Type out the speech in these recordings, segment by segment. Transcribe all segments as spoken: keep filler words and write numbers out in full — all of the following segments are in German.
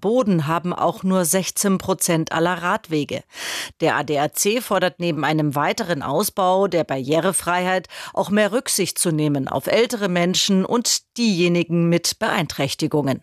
Boden haben auch nur sechzehn Prozent aller Radwege. Der A D A C fordert neben einem weiteren Ausbau der Barrierefreiheit auch mehr Rücksicht zu nehmen auf ältere Menschen und diejenigen mit Beeinträchtigungen.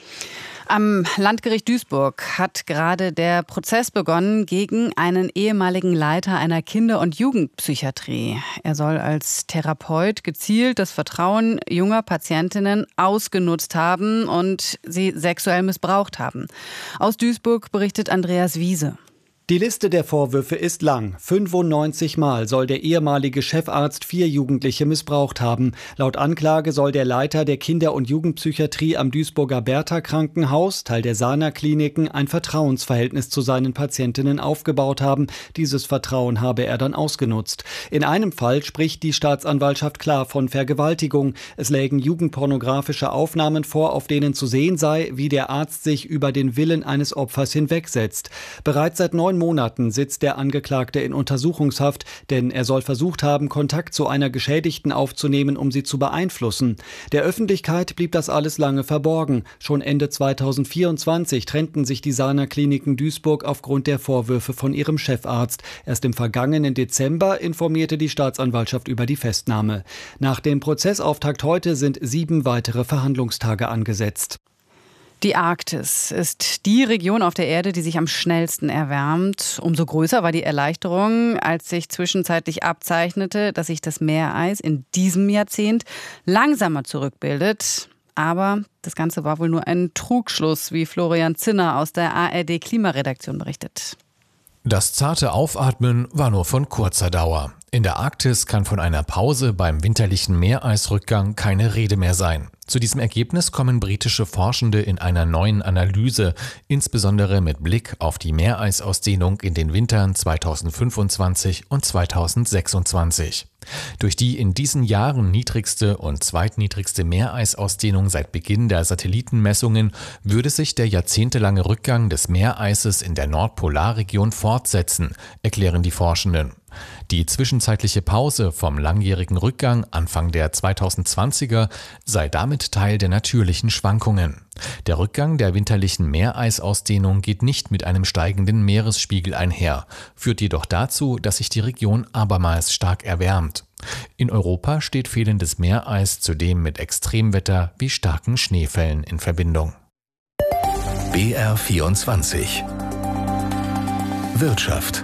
Am Landgericht Duisburg hat gerade der Prozess begonnen gegen einen ehemaligen Leiter einer Kinder- und Jugendpsychiatrie. Er soll als Therapeut gezielt das Vertrauen junger Patientinnen ausgenutzt haben und sie sexuell missbraucht haben. Aus Duisburg berichtet Andreas Wiese. Die Liste der Vorwürfe ist lang. fünfundneunzig Mal soll der ehemalige Chefarzt vier Jugendliche missbraucht haben. Laut Anklage soll der Leiter der Kinder- und Jugendpsychiatrie am Duisburger Bertha-Krankenhaus, Teil der Sana-Kliniken, ein Vertrauensverhältnis zu seinen Patientinnen aufgebaut haben. Dieses Vertrauen habe er dann ausgenutzt. In einem Fall spricht die Staatsanwaltschaft klar von Vergewaltigung. Es lägen jugendpornografische Aufnahmen vor, auf denen zu sehen sei, wie der Arzt sich über den Willen eines Opfers hinwegsetzt. Bereits seit neun Monaten sitzt der Angeklagte in Untersuchungshaft, denn er soll versucht haben, Kontakt zu einer Geschädigten aufzunehmen, um sie zu beeinflussen. Der Öffentlichkeit blieb das alles lange verborgen. Schon Ende zweitausendvierundzwanzig trennten sich die Sana-Kliniken Duisburg aufgrund der Vorwürfe von ihrem Chefarzt. Erst im vergangenen Dezember informierte die Staatsanwaltschaft über die Festnahme. Nach dem Prozessauftakt heute sind sieben weitere Verhandlungstage angesetzt. Die Arktis ist die Region auf der Erde, die sich am schnellsten erwärmt. Umso größer war die Erleichterung, als sich zwischenzeitlich abzeichnete, dass sich das Meereis in diesem Jahrzehnt langsamer zurückbildet. Aber das Ganze war wohl nur ein Trugschluss, wie Florian Zinner aus der A R D-Klimaredaktion berichtet. Das zarte Aufatmen war nur von kurzer Dauer. In der Arktis kann von einer Pause beim winterlichen Meereisrückgang keine Rede mehr sein. Zu diesem Ergebnis kommen britische Forschende in einer neuen Analyse, insbesondere mit Blick auf die Meereisausdehnung in den Wintern zweitausendfünfundzwanzig und zweitausendsechsundzwanzig. Durch die in diesen Jahren niedrigste und zweitniedrigste Meereisausdehnung seit Beginn der Satellitenmessungen würde sich der jahrzehntelange Rückgang des Meereises in der Nordpolarregion fortsetzen, erklären die Forschenden. Die zwischenzeitliche Pause vom langjährigen Rückgang Anfang der zweitausendzwanziger sei damit Teil der natürlichen Schwankungen. Der Rückgang der winterlichen Meereisausdehnung geht nicht mit einem steigenden Meeresspiegel einher, führt jedoch dazu, dass sich die Region abermals stark erwärmt. In Europa steht fehlendes Meereis zudem mit Extremwetter wie starken Schneefällen in Verbindung. B R vierundzwanzig Wirtschaft.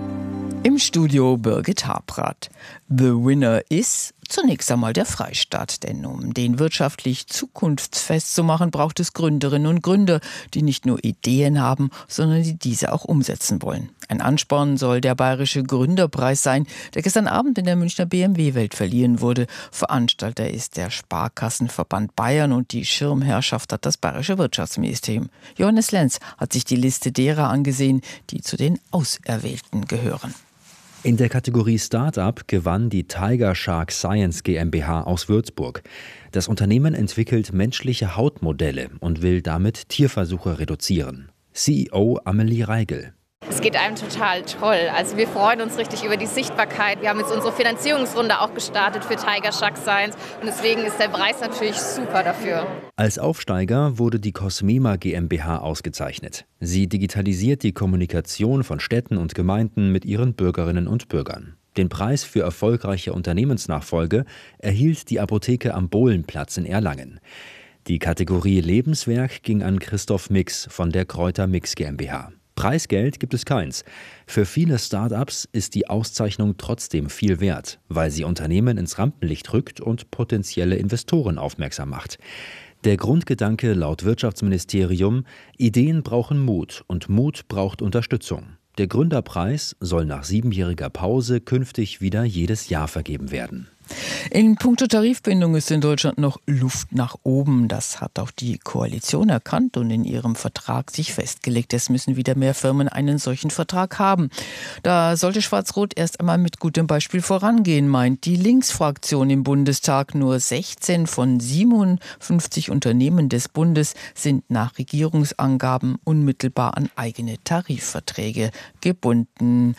Im Studio Birgit Habrath. The winner is zunächst einmal der Freistaat. Denn um den wirtschaftlich zukunftsfest zu machen, braucht es Gründerinnen und Gründer, die nicht nur Ideen haben, sondern die diese auch umsetzen wollen. Ein Ansporn soll der Bayerische Gründerpreis sein, der gestern Abend in der Münchner B M W-Welt verliehen wurde. Veranstalter ist der Sparkassenverband Bayern und die Schirmherrschaft hat das Bayerische Wirtschaftsministerium. Johannes Lenz hat sich die Liste derer angesehen, die zu den Auserwählten gehören. In der Kategorie Start-up gewann die Tiger Shark Science GmbH aus Würzburg. Das Unternehmen entwickelt menschliche Hautmodelle und will damit Tierversuche reduzieren. C E O Amelie Reigel. Es geht einem total toll. Also wir freuen uns richtig über die Sichtbarkeit. Wir haben jetzt unsere Finanzierungsrunde auch gestartet für Tiger Shark Science und deswegen ist der Preis natürlich super dafür. Als Aufsteiger wurde die Cosmema GmbH ausgezeichnet. Sie digitalisiert die Kommunikation von Städten und Gemeinden mit ihren Bürgerinnen und Bürgern. Den Preis für erfolgreiche Unternehmensnachfolge erhielt die Apotheke am Bohlenplatz in Erlangen. Die Kategorie Lebenswerk ging an Christoph Mix von der Kräuter Mix GmbH. Preisgeld gibt es keins. Für viele Start-ups ist die Auszeichnung trotzdem viel wert, weil sie Unternehmen ins Rampenlicht rückt und potenzielle Investoren aufmerksam macht. Der Grundgedanke laut Wirtschaftsministerium: Ideen brauchen Mut und Mut braucht Unterstützung. Der Gründerpreis soll nach siebenjähriger Pause künftig wieder jedes Jahr vergeben werden. In puncto Tarifbindung ist in Deutschland noch Luft nach oben. Das hat auch die Koalition erkannt und in ihrem Vertrag sich festgelegt. Es müssen wieder mehr Firmen einen solchen Vertrag haben. Da sollte Schwarz-Rot erst einmal mit gutem Beispiel vorangehen, meint die Linksfraktion im Bundestag. Nur sechzehn von siebenundfünfzig Unternehmen des Bundes sind nach Regierungsangaben unmittelbar an eigene Tarifverträge gebunden.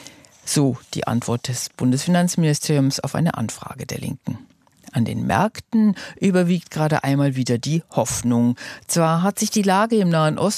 So die Antwort des Bundesfinanzministeriums auf eine Anfrage der Linken. An den Märkten überwiegt gerade einmal wieder die Hoffnung. Zwar hat sich die Lage im Nahen Osten